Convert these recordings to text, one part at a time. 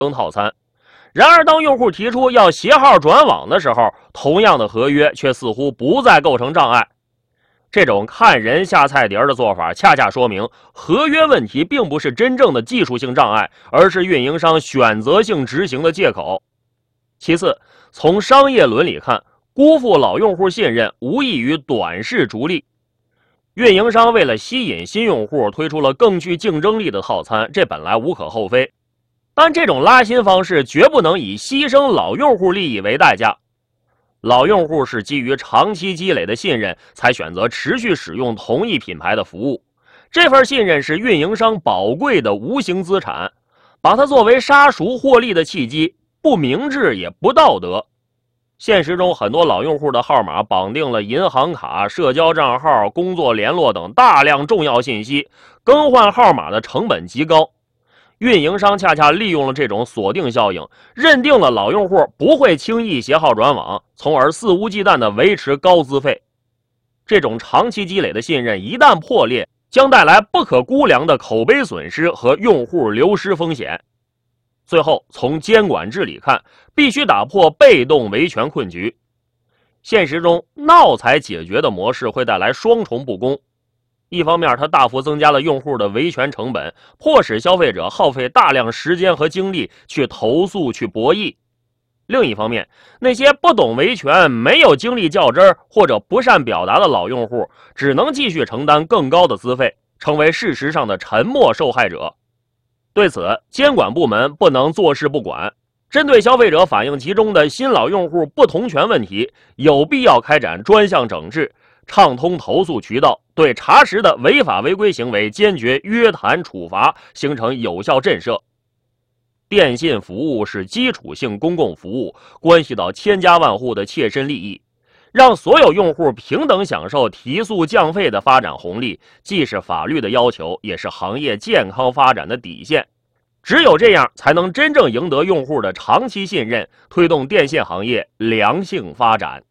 更套餐。然而，当用户提出要携号转网的时候，同样的合约却似乎不再构成障碍。这种看人下菜碟的做法，恰恰说明合约问题并不是真正的技术性障碍，而是运营商选择性执行的借口。其次，从商业伦理看，辜负老用户信任无异于短视逐利。运营商为了吸引新用户，推出了更具竞争力的套餐，这本来无可厚非。但这种拉新方式绝不能以牺牲老用户利益为代价。老用户是基于长期积累的信任，才选择持续使用同一品牌的服务。这份信任是运营商宝贵的无形资产，把它作为杀熟获利的契机，不明智也不道德。现实中，很多老用户的号码绑定了银行卡、社交账号、工作联络等大量重要信息，更换号码的成本极高。运营商恰恰利用了这种锁定效应，认定了老用户不会轻易携号转网，从而肆无忌惮地维持高资费。这种长期积累的信任一旦破裂，将带来不可估量的口碑损失和用户流失风险。最后，从监管治理看，必须打破被动维权困局。现实中，闹才解决的模式会带来双重不公。一方面，它大幅增加了用户的维权成本，迫使消费者耗费大量时间和精力去投诉、去博弈。另一方面，那些不懂维权、没有精力较真儿或者不善表达的老用户，只能继续承担更高的资费，成为事实上的沉默受害者。对此，监管部门不能坐视不管，针对消费者反映集中的新老用户不同权问题，有必要开展专项整治，畅通投诉渠道，对查实的违法违规行为坚决约谈处罚，形成有效震慑。电信服务是基础性公共服务，关系到千家万户的切身利益，让所有用户平等享受提速降费的发展红利，既是法律的要求，也是行业健康发展的底线。只有这样，才能真正赢得用户的长期信任，推动电信行业良性发展。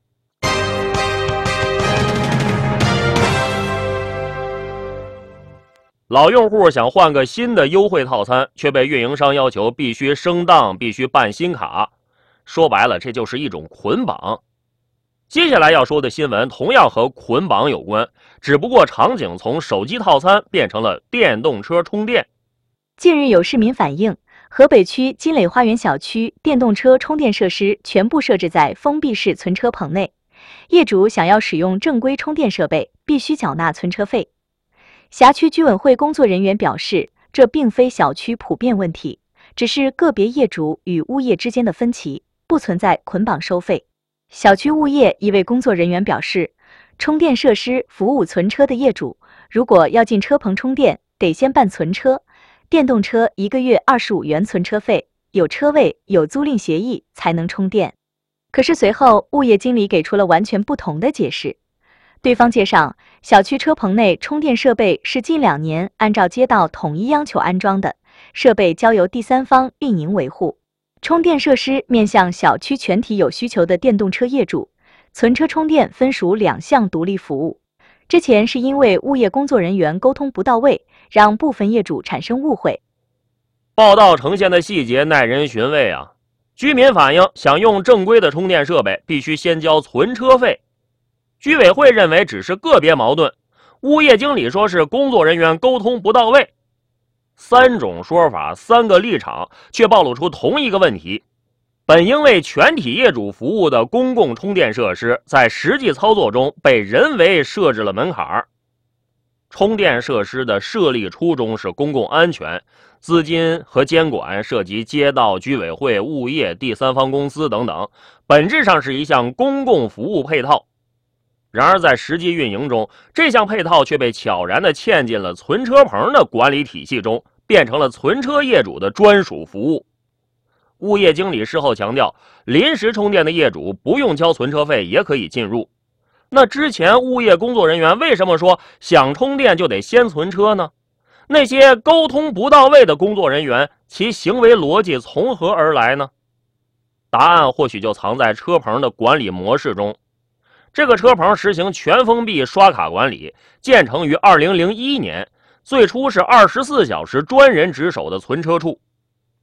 老用户想换个新的优惠套餐，却被运营商要求必须升档、必须办新卡。说白了，这就是一种捆绑。接下来要说的新闻同样和捆绑有关，只不过场景从手机套餐变成了电动车充电。 近日有市民反映，河北区金磊花园小区电动车充电设施全部设置在封闭式存车棚内，业主想要使用正规充电设备，必须缴纳存车费。辖区居委会工作人员表示，这并非小区普遍问题，只是个别业主与物业之间的分歧，不存在捆绑收费。小区物业一位工作人员表示，充电设施服务存车的业主，如果要进车棚充电，得先办存车，电动车1个月25元存车费，有车位、有租赁协议才能充电。可是随后物业经理给出了完全不同的解释。对方介绍，小区车棚内充电设备是近2年按照街道统一要求安装的，设备交由第三方运营维护。充电设施面向小区全体有需求的电动车业主，存车充电分属2项独立服务。之前是因为物业工作人员沟通不到位，让部分业主产生误会。 报道呈现的细节耐人寻味啊！居民反映，想用正规的充电设备，必须先交存车费。居委会认为只是个别矛盾，物业经理说是工作人员沟通不到位。3种说法，3个立场，却暴露出同一个问题：本应为全体业主服务的公共充电设施，在实际操作中被人为设置了门槛。充电设施的设立初衷是公共安全，资金和监管涉及街道、居委会、物业、第三方公司等等，本质上是一项公共服务配套。然而在实际运营中，这项配套却被悄然地嵌进了存车棚的管理体系中，变成了存车业主的专属服务。物业经理事后强调，临时充电的业主不用交存车费也可以进入。那之前物业工作人员为什么说想充电就得先存车呢？那些沟通不到位的工作人员，其行为逻辑从何而来呢？答案或许就藏在车棚的管理模式中。这个车棚实行全封闭刷卡管理，建成于2001年，最初是24小时专人值守的存车处。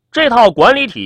这套管理体